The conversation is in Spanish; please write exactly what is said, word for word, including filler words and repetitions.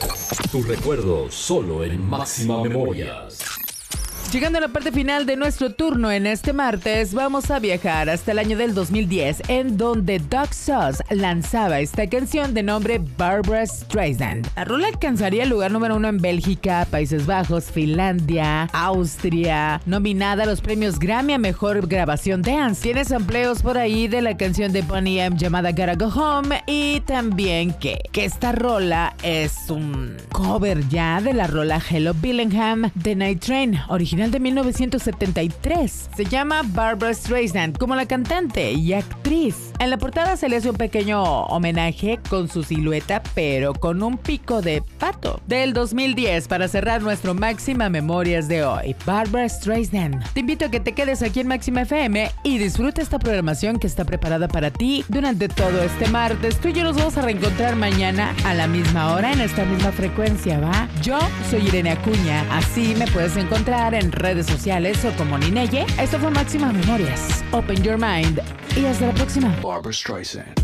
Tu recuerdo solo en Máxima Memorias. Llegando a la parte final de nuestro turno en este martes, vamos a viajar hasta el año del dos mil diez, en donde Doug Sauce lanzaba esta canción de nombre Barbra Streisand. La rola alcanzaría el lugar número uno en Bélgica, Países Bajos, Finlandia, Austria, nominada a los premios Grammy a Mejor Grabación Dance. Tiene sampleos por ahí de la canción de Boney M llamada Gotta Go Home, y también que, que esta rola es un cover ya de la rola Hello Billingham de Night Train, original de mil novecientos setenta y tres. Se llama Barbra Streisand como la cantante y actriz. En la portada se le hace un pequeño homenaje con su silueta, pero con un pico de pato. Del dos mil diez, para cerrar nuestro Máxima Memorias de hoy, Barbra Streisand. Te invito a que te quedes aquí en Máxima F M y disfruta esta programación que está preparada para ti durante todo este martes. Tú y yo nos vamos a reencontrar mañana a la misma hora en esta misma frecuencia, ¿va? Yo soy Irene Acuña, así me puedes encontrar en redes sociales o como Nineye. Esto fue Máxima Memorias. Open your mind y hasta la próxima. Barbra Streisand.